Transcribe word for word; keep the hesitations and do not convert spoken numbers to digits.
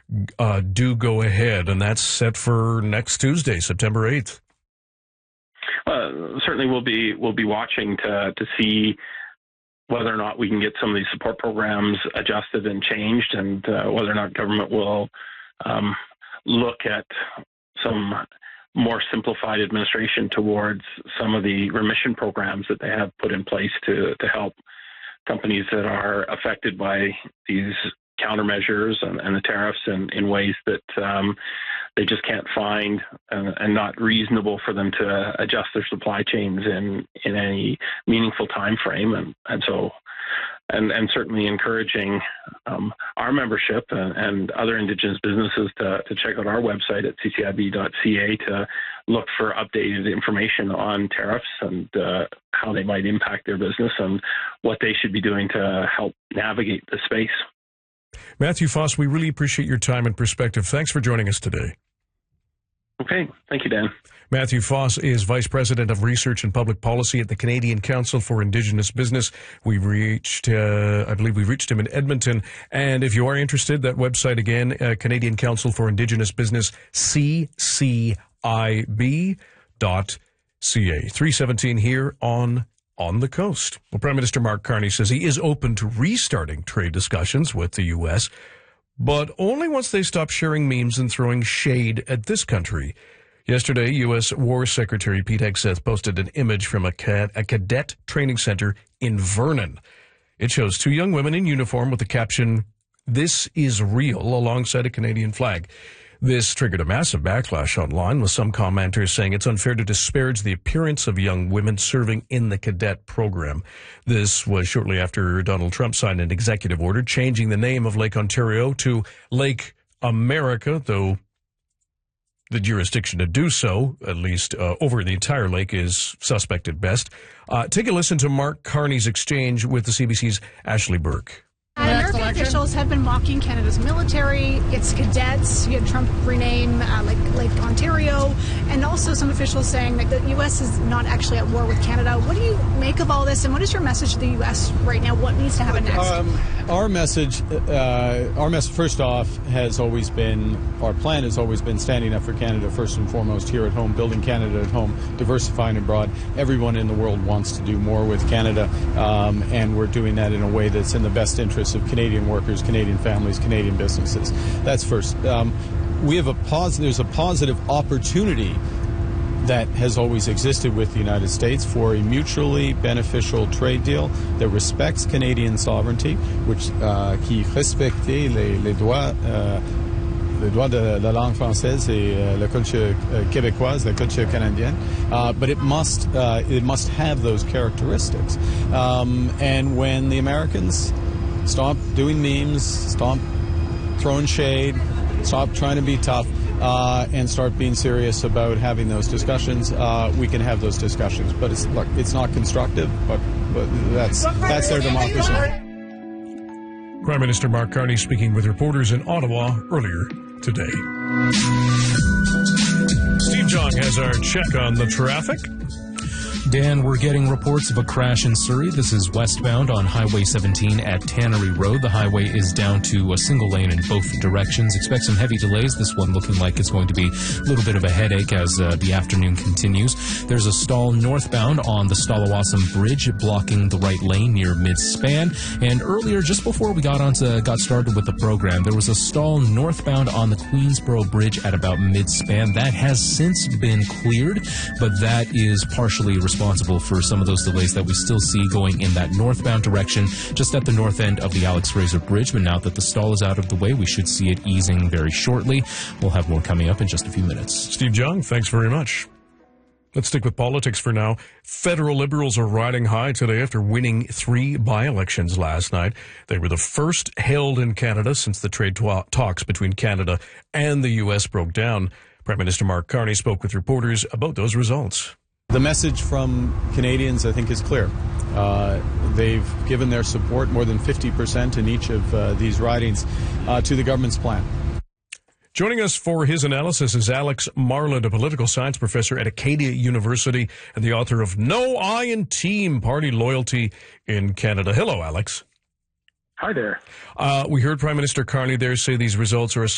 uh, do go ahead, and that's set for next Tuesday, September eighth. Uh, certainly, we'll be we'll be watching to to see whether or not we can get some of these support programs adjusted and changed, and uh, whether or not government will um, look at some more simplified administration towards some of the remission programs that they have put in place to to help companies that are affected by these countermeasures and, and the tariffs in, in ways that um, they just can't find and, and not reasonable for them to adjust their supply chains in, in any meaningful time frame. And, and so, and, and certainly encouraging um, our membership and, and other Indigenous businesses to, to check out our website at c c i b dot c a to look for updated information on tariffs and uh, how they might impact their business and what they should be doing to help navigate the space. Matthew Foss, we really appreciate your time and perspective. Thanks for joining us today. Okay. Thank you, Dan. Matthew Foss is Vice President of Research and Public Policy at the Canadian Council for Indigenous Business. We've reached, uh, I believe we've reached him in Edmonton. And if you are interested, that website again, uh, Canadian Council for Indigenous Business, C C I B dot C A. three seventeen here on On the Coast. Well, Prime Minister Mark Carney says he is open to restarting trade discussions with the U S, but only once they stop sharing memes and throwing shade at this country. Yesterday, U S War Secretary Pete Hegseth posted an image from a, cad- a cadet training center in Vernon. It shows two young women in uniform with the caption, "This is real," alongside a Canadian flag. This triggered a massive backlash online, with some commenters saying it's unfair to disparage the appearance of young women serving in the cadet program. This was shortly after Donald Trump signed an executive order changing the name of Lake Ontario to Lake America, though the jurisdiction to do so, at least uh, over the entire lake, is suspect at best. Uh, take a listen to Mark Carney's exchange with the C B C's Ashley Burke. American officials have been mocking Canada's military, its cadets. You had Trump rename uh, like Lake Ontario, and also some officials saying that the U S is not actually at war with Canada. What do you make of all this, and what is your message to the U S right now? What needs to happen next? Um, our message, uh, our message, first off, has always been, our plan has always been standing up for Canada first and foremost here at home, building Canada at home, diversifying abroad. Everyone in the world wants to do more with Canada, um, and we're doing that in a way that's in the best interest of Canadian workers, Canadian families, Canadian businesses. That's first. Um, we have a pos- there's a positive opportunity that has always existed with the United States for a mutually beneficial trade deal that respects Canadian sovereignty, which uh, qui respecte les, les droits uh, le droit de la langue française et uh, la culture uh, québécoise, la culture canadienne, uh, but it must uh, it must have those characteristics. Um, and when the Americans stop doing memes, stop throwing shade, stop trying to be tough, uh, and start being serious about having those discussions, uh, we can have those discussions. But it's look, it's not constructive, but, but that's that's their democracy. Prime Minister Mark Carney speaking with reporters in Ottawa earlier today. Steve Jong has our check on the traffic. Dan, we're getting reports of a crash in Surrey. This is westbound on Highway seventeen at Tannery Road. The highway is down to a single lane in both directions. Expect some heavy delays. This one looking like it's going to be a little bit of a headache as uh, the afternoon continues. There's a stall northbound on the Stalawassam Bridge blocking the right lane near mid-span. And earlier, just before we got onto got started with the program, there was a stall northbound on the Queensboro Bridge at about mid-span. That has since been cleared, but that is partially responsible responsible for some of those delays that we still see going in that northbound direction, just at the north end of the Alex Fraser Bridge. But now that the stall is out of the way, we should see it easing very shortly. We'll have more coming up in just a few minutes. Steve Jung, thanks very much. Let's stick with politics for now. Federal Liberals are riding high today after winning three by-elections last night. They were the first held in Canada since the trade twa- talks between Canada and the U S broke down. Prime Minister Mark Carney spoke with reporters about those results. The message from Canadians, I think, is clear. Uh, they've given their support, more than fifty percent in each of uh, these ridings, uh, to the government's plan. Joining us for his analysis is Alex Marland, a political science professor at Acadia University and the author of No I in Team, Party Loyalty in Canada. Hello, Alex. Hi there. Uh, we heard Prime Minister Carney there say these results are a